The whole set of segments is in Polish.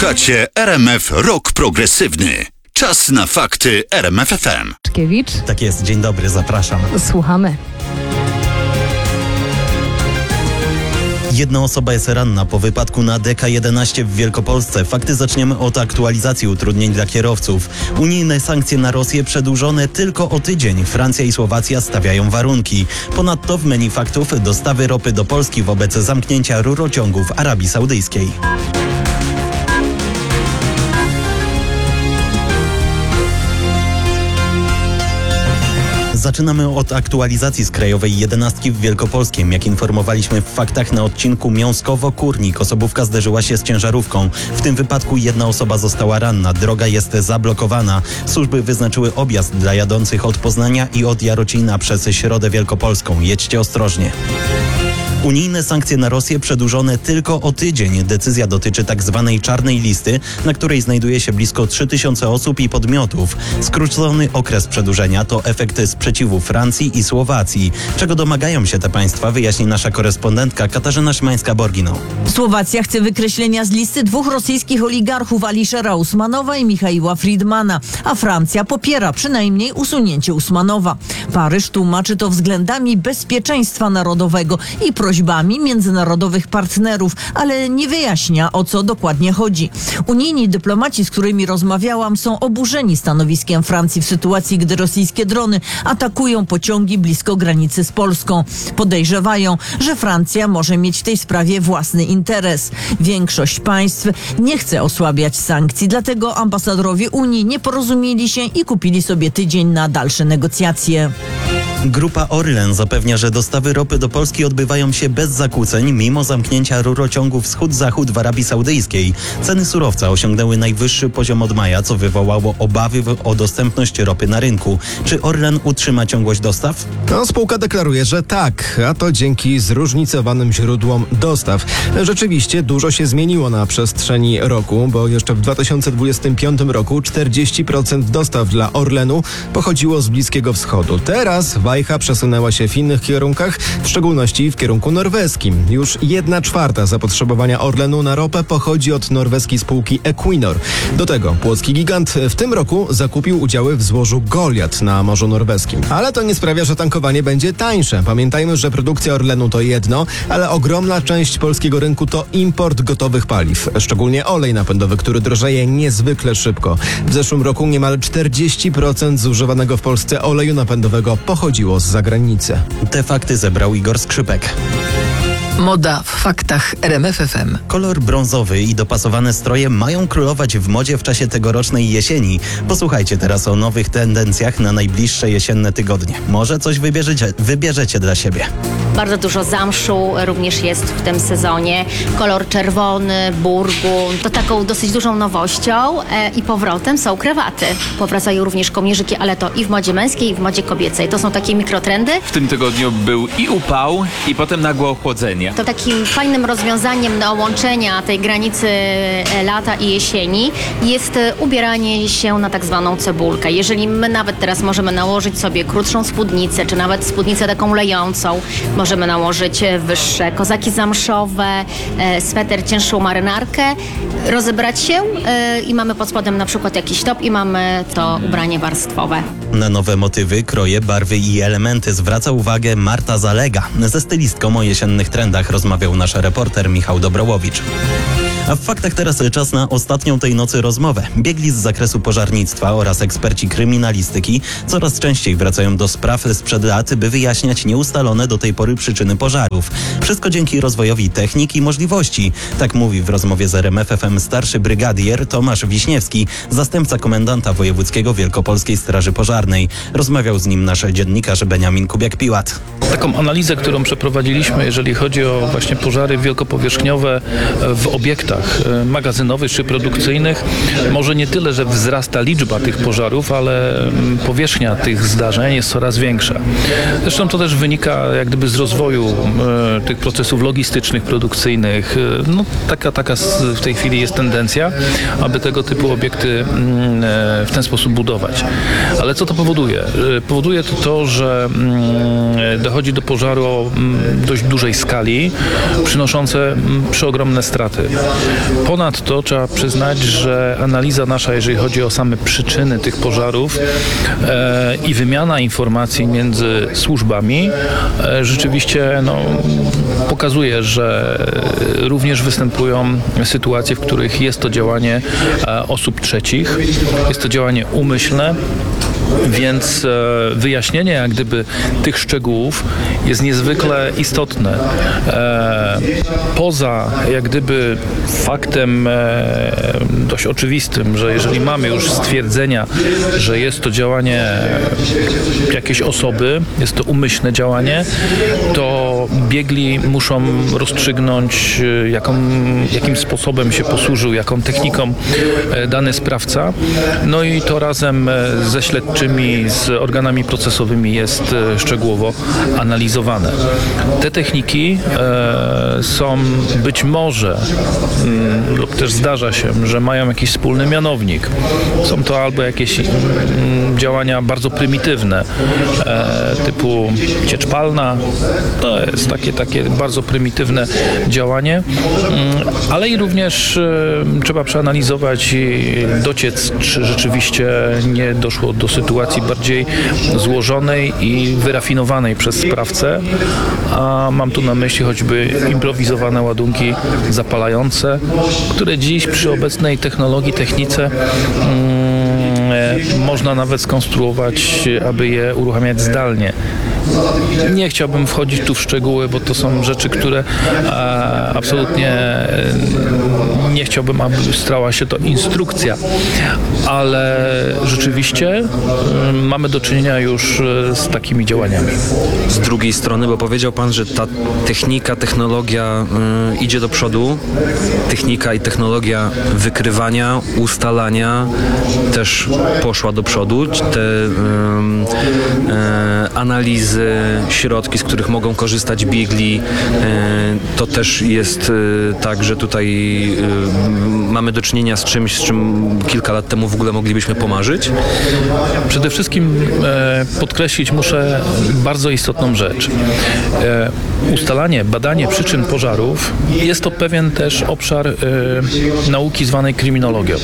Słuchacie RMF Rock Progresywny. Czas na fakty RMF FM. Szkiewicz. Tak jest, dzień dobry, zapraszam. Słuchamy. Jedna osoba jest ranna po wypadku na DK11 w Wielkopolsce. Fakty zaczniemy od aktualizacji utrudnień dla kierowców. Unijne sankcje na Rosję przedłużone tylko o tydzień. Francja i Słowacja stawiają warunki. Ponadto w menu faktów dostawy ropy do Polski wobec zamknięcia rurociągu w Arabii Saudyjskiej. Zaczynamy od aktualizacji z Krajowej 11 w Wielkopolskiem. Jak informowaliśmy w faktach na odcinku Miąskowo-Kurnik, osobówka zderzyła się z ciężarówką. W tym wypadku jedna osoba została ranna. Droga jest zablokowana. Służby wyznaczyły objazd dla jadących od Poznania i od Jarocina przez Środę Wielkopolską. Jedźcie ostrożnie. Unijne sankcje na Rosję przedłużone tylko o tydzień. Decyzja dotyczy tzw. czarnej listy, na której znajduje się blisko 3000 osób i podmiotów. Skrócony okres przedłużenia to efekt sprzeciwu Francji i Słowacji. Czego domagają się te państwa, wyjaśni nasza korespondentka Katarzyna Szymańska-Borgino. Słowacja chce wykreślenia z listy 2 rosyjskich oligarchów, Aliszera Usmanowa i Michaiła Friedmana, a Francja popiera przynajmniej usunięcie Usmanowa. Paryż tłumaczy to względami bezpieczeństwa narodowego i prośbami międzynarodowych partnerów, ale nie wyjaśnia, o co dokładnie chodzi. Unijni dyplomaci, z którymi rozmawiałam, są oburzeni stanowiskiem Francji w sytuacji, gdy rosyjskie drony atakują pociągi blisko granicy z Polską. Podejrzewają, że Francja może mieć w tej sprawie własny interes. Większość państw nie chce osłabiać sankcji, dlatego ambasadorowie Unii nie porozumieli się i kupili sobie tydzień na dalsze negocjacje. Grupa Orlen zapewnia, że dostawy ropy do Polski odbywają się bez zakłóceń, mimo zamknięcia rurociągu wschód-zachód w Arabii Saudyjskiej. Ceny surowca osiągnęły najwyższy poziom od maja, co wywołało obawy o dostępność ropy na rynku. Czy Orlen utrzyma ciągłość dostaw? Spółka deklaruje, że tak, a to dzięki zróżnicowanym źródłom dostaw. Rzeczywiście dużo się zmieniło na przestrzeni roku, bo jeszcze w 2025 roku 40% dostaw dla Orlenu pochodziło z Bliskiego Wschodu. Teraz wajcha przesunęła się w innych kierunkach, w szczególności w kierunku norweskim. Już 1/4 zapotrzebowania Orlenu na ropę pochodzi od norweskiej spółki Equinor. Do tego płocki gigant w tym roku zakupił udziały w złożu Goliat na Morzu Norweskim. Ale to nie sprawia, że tankowanie będzie tańsze. Pamiętajmy, że produkcja Orlenu to jedno, ale ogromna część polskiego rynku to import gotowych paliw. Szczególnie olej napędowy, który drożeje niezwykle szybko. W zeszłym roku niemal 40% zużywanego w Polsce oleju napędowego pochodziło z zagranicy. Te fakty zebrał Igor Skrzypek. Moda w faktach RMF FM. Kolor brązowy i dopasowane stroje mają królować w modzie w czasie tegorocznej jesieni. Posłuchajcie teraz o nowych tendencjach na najbliższe jesienne tygodnie. Może coś wybierzecie dla siebie. Bardzo dużo zamszu również jest w tym sezonie. Kolor czerwony, burgund. To taką dosyć dużą nowością i powrotem są krawaty. Powracają również kołnierzyki, ale to i w modzie męskiej, i w modzie kobiecej. To są takie mikrotrendy. W tym tygodniu był i upał, i potem nagłe ochłodzenie. To takim fajnym rozwiązaniem do łączenia tej granicy lata i jesieni jest ubieranie się na tak zwaną cebulkę. Jeżeli my nawet teraz możemy nałożyć sobie krótszą spódnicę, czy nawet spódnicę taką lejącą, możemy nałożyć wyższe kozaki zamszowe, sweter, cięższą marynarkę, rozebrać się i mamy pod spodem na przykład jakiś top i mamy to ubranie warstwowe. Na nowe motywy, kroje, barwy i elementy zwraca uwagę Marta Zalega. Ze stylistką o jesiennych trendach rozmawiał nasz reporter Michał Dobrołowicz. A w faktach teraz czas na ostatnią tej nocy rozmowę. Biegli z zakresu pożarnictwa oraz eksperci kryminalistyki coraz częściej wracają do spraw sprzed lat, by wyjaśniać nieustalone do tej pory przyczyny pożarów. Wszystko dzięki rozwojowi technik i możliwości. Tak mówi w rozmowie z RMF FM starszy brygadier Tomasz Wiśniewski, zastępca komendanta wojewódzkiego Wielkopolskiej Straży Pożarnej. Rozmawiał z nim nasz dziennikarz Beniamin Kubiak-Piłat. Taką analizę, którą przeprowadziliśmy, jeżeli chodzi o właśnie pożary wielkopowierzchniowe w obiektach magazynowych czy produkcyjnych, może nie tyle, że wzrasta liczba tych pożarów, ale powierzchnia tych zdarzeń jest coraz większa. Zresztą to też wynika jak gdyby z rozwoju tych procesów logistycznych, produkcyjnych. No, taka w tej chwili jest tendencja, aby tego typu obiekty w ten sposób budować. Ale co to powoduje? Powoduje to, że dochodzi do pożaru o dość dużej skali, przynoszące przeogromne straty. Ponadto trzeba przyznać, że analiza nasza, jeżeli chodzi o same przyczyny tych pożarów i wymiana informacji między służbami rzeczywiście pokazuje, że również występują sytuacje, w których jest to działanie osób trzecich, jest to działanie umyślne. Więc wyjaśnienie jak gdyby tych szczegółów jest niezwykle istotne. Poza jak gdyby faktem dość oczywistym, że jeżeli mamy już stwierdzenia, że jest to działanie jakiejś osoby, jest to umyślne działanie, to biegli muszą rozstrzygnąć, jakim sposobem się posłużył, jaką techniką dany sprawca. No i to razem ze śledczymi, z organami procesowymi jest szczegółowo analizowane. Te techniki są być może lub też zdarza się, że mają jakiś wspólny mianownik. Są to albo jakieś działania bardzo prymitywne typu ciecz palna. To jest takie bardzo prymitywne działanie, ale i również trzeba przeanalizować i dociec, czy rzeczywiście nie doszło do sytuacji bardziej złożonej i wyrafinowanej przez sprawcę, a mam tu na myśli choćby improwizowane ładunki zapalające, które dziś przy obecnej technologii, technice można nawet skonstruować, aby je uruchamiać zdalnie. Nie chciałbym wchodzić tu w szczegóły, bo to są rzeczy, które absolutnie nie chciałbym, aby stała się to instrukcja, ale rzeczywiście mamy do czynienia już z takimi działaniami. Z drugiej strony, bo powiedział Pan, że ta technologia idzie do przodu, technika i technologia wykrywania, ustalania też poszła do przodu. Te analizy, środki, z których mogą korzystać biegli, to też jest tak, że tutaj mamy do czynienia z czymś, z czym kilka lat temu w ogóle moglibyśmy pomarzyć? Przede wszystkim podkreślić muszę bardzo istotną rzecz. Ustalanie, badanie przyczyn pożarów jest to pewien też obszar nauki zwanej kryminologią.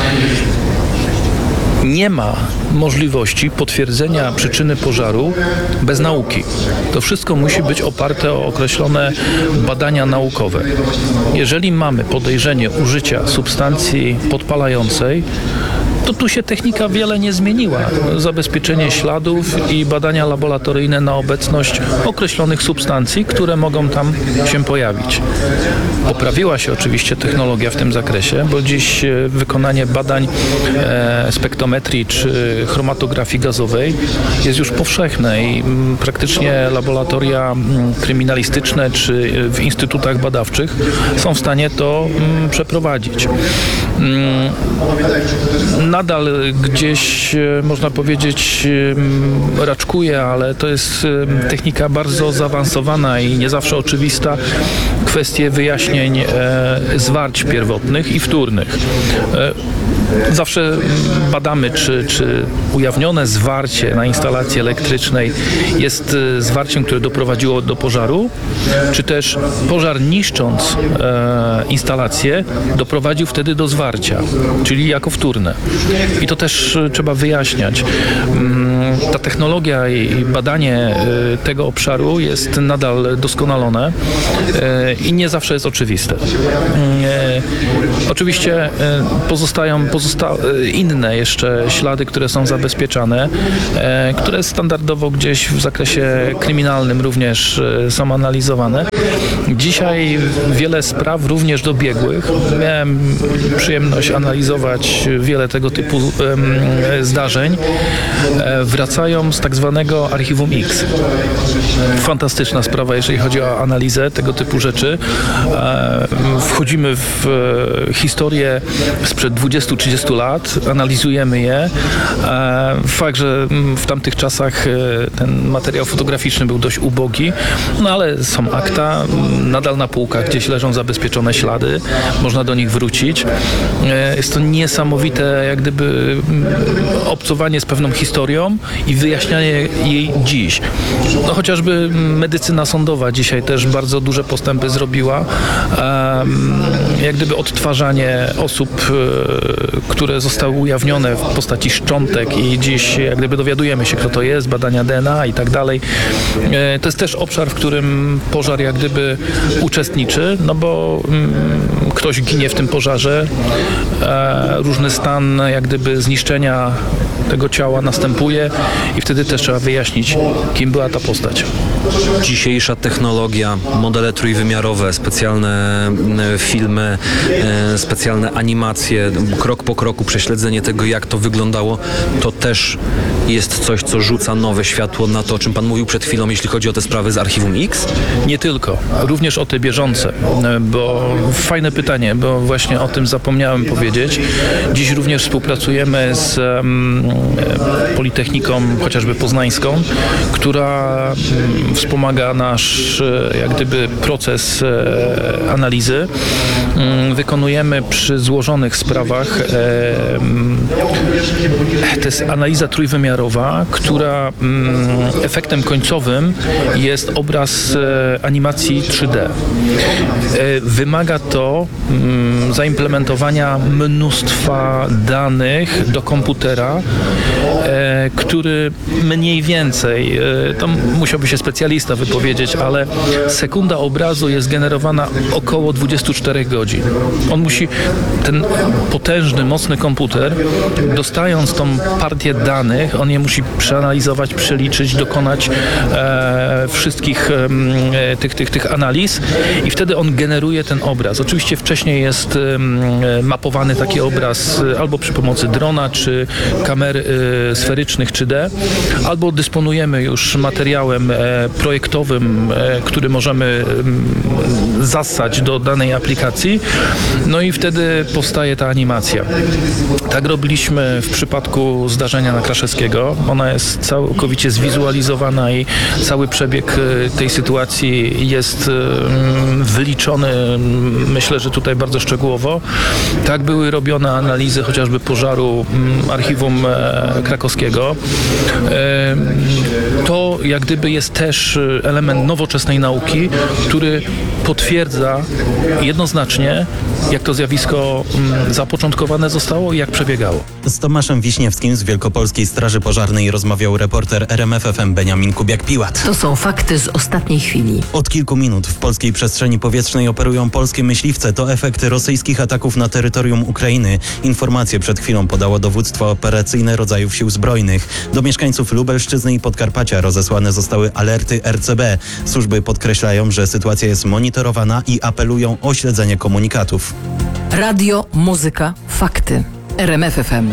Nie ma możliwości potwierdzenia przyczyny pożaru bez nauki. To wszystko musi być oparte o określone badania naukowe. Jeżeli mamy podejrzenie użycia substancji podpalającej, to tu się technika wiele nie zmieniła. Zabezpieczenie śladów i badania laboratoryjne na obecność określonych substancji, które mogą tam się pojawić. Poprawiła się oczywiście technologia w tym zakresie, bo dziś wykonanie badań spektrometrii czy chromatografii gazowej jest już powszechne i praktycznie laboratoria kryminalistyczne czy w instytutach badawczych są w stanie to przeprowadzić. Nadal gdzieś, można powiedzieć, raczkuje, ale to jest technika bardzo zaawansowana i nie zawsze oczywista. Kwestie wyjaśnień zwarć pierwotnych i wtórnych. Zawsze badamy, czy ujawnione zwarcie na instalacji elektrycznej jest zwarciem, które doprowadziło do pożaru, czy też pożar niszcząc instalację doprowadził wtedy do zwarcia, czyli jako wtórne. I to też trzeba wyjaśniać. Ta technologia i badanie tego obszaru jest nadal doskonalone i nie zawsze jest oczywiste. Oczywiście pozostają inne jeszcze ślady, które są zabezpieczane, które standardowo gdzieś w zakresie kryminalnym również są analizowane. Dzisiaj wiele spraw, również do biegłych, miałem przyjemność analizować wiele tego typu zdarzeń, wracają z tak zwanego archiwum X. Fantastyczna sprawa, jeżeli chodzi o analizę tego typu rzeczy. Wchodzimy w historię sprzed 20-30 lat, analizujemy je. Fakt, że w tamtych czasach ten materiał fotograficzny był dość ubogi, no ale są akta, nadal na półkach gdzieś leżą zabezpieczone ślady, można do nich wrócić. Jest to niesamowite jak gdyby obcowanie z pewną historią i wyjaśnianie jej dziś. No chociażby medycyna sądowa dzisiaj też bardzo duże postępy zrobiła. Jak gdyby odtwarzanie osób, które zostały ujawnione w postaci szczątek i dziś jak gdyby dowiadujemy się, kto to jest, badania DNA i tak dalej. To jest też obszar, w którym pożar jak gdyby uczestniczy, no bo ktoś ginie w tym pożarze, różny stan jak gdyby zniszczenia tego ciała następuje i wtedy też trzeba wyjaśnić, kim była ta postać. Dzisiejsza technologia, modele trójwymiarowe, specjalne filmy, specjalne animacje, krok po kroku prześledzenie tego, jak to wyglądało, to też jest coś, co rzuca nowe światło na to, o czym pan mówił przed chwilą, jeśli chodzi o te sprawy z Archiwum X? Nie tylko, również o te bieżące, bo fajne pytanie, bo właśnie o tym zapomniałem powiedzieć. Dziś również współpracujemy z Politechniką chociażby poznańską, która wspomaga nasz jak gdyby proces analizy. Wykonujemy przy złożonych sprawach, to jest analiza trójwymiarowa, która efektem końcowym jest obraz animacji 3D. Wymaga to zaimplementowania mnóstwa danych do komputera, który mniej więcej, to musiałby się specjalista wypowiedzieć, ale sekunda obrazu jest generowana około 24 godzin. On musi, ten potężny, mocny komputer, dostając tą partię danych, on je musi przeanalizować, przeliczyć, dokonać wszystkich tych analiz i wtedy on generuje ten obraz. Oczywiście wcześniej jest mapowany taki obraz albo przy pomocy drona, czy kamer sferycznych 3D, albo dysponujemy już materiałem projektowym, który możemy zassać do danej aplikacji, no i wtedy powstaje ta animacja. Tak robiliśmy w przypadku zdarzenia na Kraszewskiego. Ona jest całkowicie zwizualizowana i cały przebieg tej sytuacji jest wyliczony, myślę, że tutaj bardzo szczegółowo. Tak były robione analizy chociażby pożaru Archiwum Krakowskiego. To jak gdyby jest też element nowoczesnej nauki, który potwierdza jednoznacznie, jak to zjawisko zapoczątkowane zostało i jak przebiegało. Z Tomaszem Wiśniewskim z Wielkopolskiej Straży Pożarnej rozmawiał reporter RMF FM Beniamin Kubiak-Piłat. To są fakty z ostatniej chwili. Od kilku minut w polskiej przestrzeni powietrznej operują polskie myśliwce. To efekty rosyjskich ataków na terytorium Ukrainy. Informacje przed chwilą podało dowództwo operacyjne rodzajów sił zbrojnych. Do mieszkańców Lubelszczyzny i Podkarpacia rozesłane zostały alerty RCB. Służby podkreślają, że sytuacja jest monitorowana i apelują o śledzenie komunikatów. Radio, muzyka, fakty. RMF FM.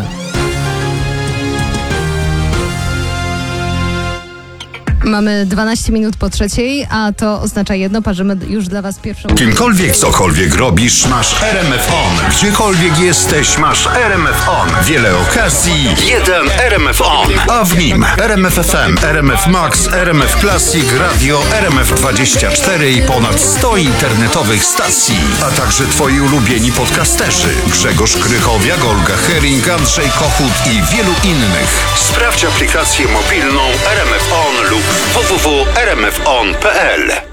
Mamy 12 minut po 3:00, a to oznacza jedno, parzymy już dla Was pierwszą... Kimkolwiek, cokolwiek robisz, masz RMF On. Gdziekolwiek jesteś, masz RMF On. Wiele okazji, jeden RMF On. A w nim RMF FM, RMF Max, RMF Classic, Radio RMF24 i ponad 100 internetowych stacji. A także Twoi ulubieni podcasterzy. Grzegorz Krychowiak, Olga Hering, Andrzej Kochut i wielu innych. Sprawdź aplikację mobilną RMF On lub www.rmfon.pl.